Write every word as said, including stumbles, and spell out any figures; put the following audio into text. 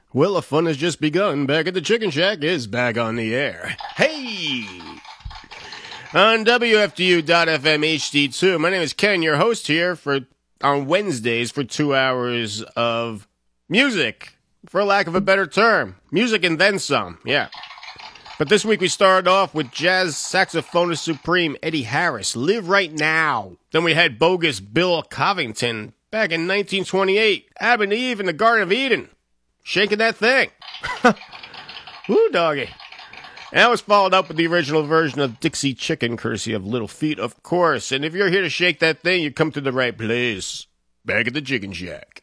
Well, the fun has just begun. Back at the Chicken Shack is back on the air. Hey! On W F D U dot F M H D two, my name is Ken, your host here for on Wednesdays for two hours of music, for lack of a better term. Music and then some, yeah. But this week we started off with jazz saxophonist supreme Eddie Harris, Live Right Now. Then we had bogus Bill Covington back in nineteen twenty-eight, Adam and Eve in the Garden of Eden. Shaking that thing. Woo, doggy. And that was followed up with the original version of Dixie Chicken, courtesy of Little Feat, of course. And if you're here to shake that thing, you come to the right place. Back at the Chicken Shack.